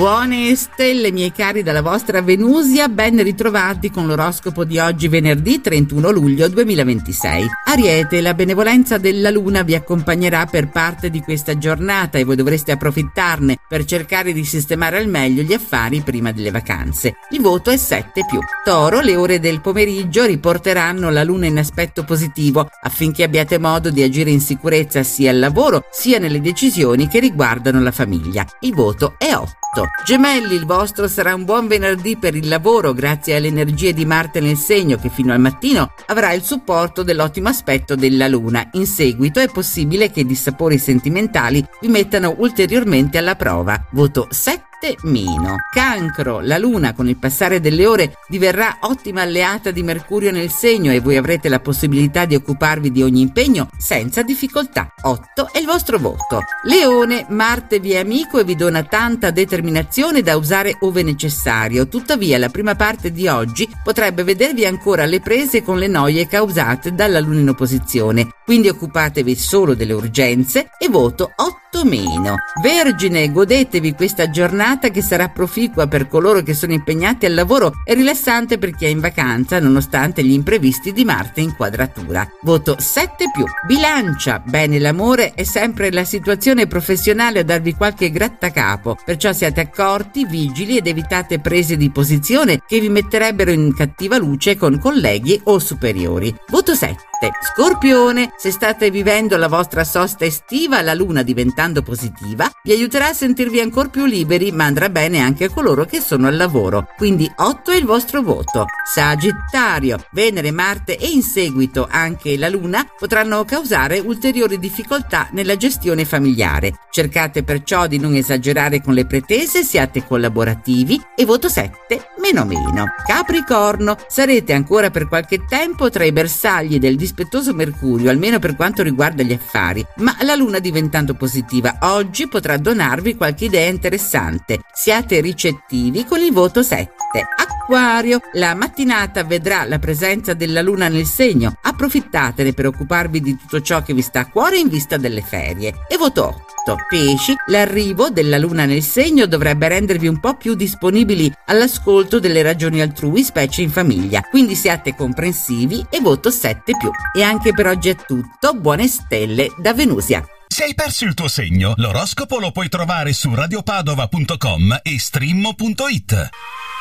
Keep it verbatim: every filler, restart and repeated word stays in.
Buone stelle, miei cari, dalla vostra Venusia, ben ritrovati con l'oroscopo di oggi, venerdì trentuno luglio duemilaventisei. Ariete, la benevolenza della luna vi accompagnerà per parte di questa giornata e voi dovreste approfittarne per cercare di sistemare al meglio gli affari prima delle vacanze. Il voto è sette più. Toro, le ore del pomeriggio riporteranno la luna in aspetto positivo affinché abbiate modo di agire in sicurezza sia al lavoro sia nelle decisioni che riguardano la famiglia. Il voto è otto. Gemelli, il vostro sarà un buon venerdì per il lavoro grazie alle energie di Marte nel segno che fino al mattino avrà il supporto dell'ottimo aspetto della luna. In seguito è possibile che i dissapori sentimentali vi mettano ulteriormente alla prova. Voto sette meno. Cancro, la luna con il passare delle ore diverrà ottima alleata di Mercurio nel segno e voi avrete la possibilità di occuparvi di ogni impegno senza difficoltà. otto è il vostro voto. Leone, Marte vi è amico e vi dona tanta determinazione da usare ove necessario. Tuttavia la prima parte di oggi potrebbe vedervi ancora alle prese con le noie causate dalla luna in opposizione, quindi occupatevi solo delle urgenze e voto otto meno. Vergine, godetevi questa giornata che sarà proficua per coloro che sono impegnati al lavoro e rilassante per chi è in vacanza nonostante gli imprevisti di Marte in quadratura. Voto sette più. Bilancia, bene, l'amore è sempre la situazione professionale a darvi qualche grattacapo, perciò siate accorti, vigili ed evitate prese di posizione che vi metterebbero in cattiva luce con colleghi o superiori. Voto sette. Scorpione, se state vivendo la vostra sosta estiva, la luna diventando positiva vi aiuterà a sentirvi ancora più liberi, ma andrà bene anche a coloro che sono al lavoro, quindi otto è il vostro voto. Sagittario, Venere, Marte e in seguito anche la luna potranno causare ulteriori difficoltà nella gestione familiare. Cercate perciò di non esagerare con le pretese, siate collaborativi e voto sette meno meno. Capricorno, sarete ancora per qualche tempo tra i bersagli del dispettoso Mercurio, almeno per quanto riguarda gli affari, ma la luna diventando positiva oggi potrà donarvi qualche idea interessante. Siate ricettivi con il voto sette. Acquario, la mattinata vedrà la presenza della luna nel segno, approfittatene per occuparvi di tutto ciò che vi sta a cuore in vista delle ferie. E voto otto. Pesci, l'arrivo della luna nel segno dovrebbe rendervi un po' più disponibili all'ascolto delle ragioni altrui, specie in famiglia, quindi siate comprensivi e voto sette più. E anche per oggi è tutto, buone stelle da Venusia. Se hai perso il tuo segno, l'oroscopo lo puoi trovare su radiopadova punto com e streammo punto it.